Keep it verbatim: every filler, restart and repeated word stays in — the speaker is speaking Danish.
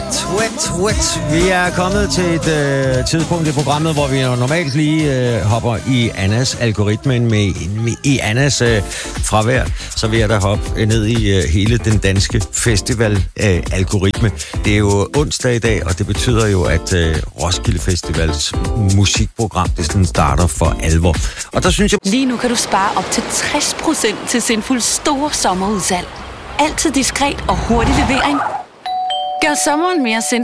wet, wet, wet. Vi er kommet til et øh, tidspunkt i programmet, hvor vi normalt lige øh, hopper i Annas algoritmen med, med i Annas øh, fravær. Så vil jeg da hoppe ned i øh, hele den danske festival-algoritme. Øh, det er jo onsdag i dag, og det betyder jo, at øh, Roskilde Festivals musikprogram, det sådan starter for alvor. Og der synes jeg... Lige nu kan du spare op til tres procent til Sinfuls store sommerudsalg. Altid diskret og hurtig levering. Gør sommeren mere sind